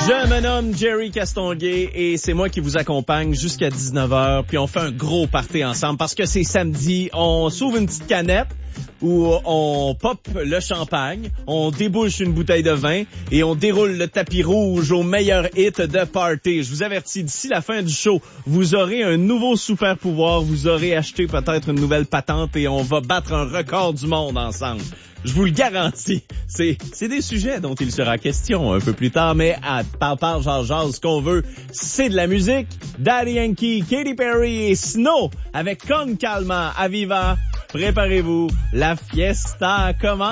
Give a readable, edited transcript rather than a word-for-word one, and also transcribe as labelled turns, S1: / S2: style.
S1: Je me nomme Jerry Castonguay et c'est moi qui vous accompagne jusqu'à 19h. Puis on fait un gros party ensemble parce que c'est samedi. On s'ouvre une petite canette où on pop le champagne, on débouche une bouteille de vin et on déroule le tapis rouge au meilleur hit de party. Je vous avertis, d'ici la fin du show, vous aurez un nouveau super pouvoir, vous aurez acheté peut-être une nouvelle patente et on va battre un record du monde ensemble. Je vous le garantis. C'est des sujets dont il sera question un peu plus tard, mais à parle, ce qu'on veut, c'est de la musique. Daddy Yankee, Katy Perry et Snow avec Con Calma, Aviva. Préparez-vous, la fiesta commence.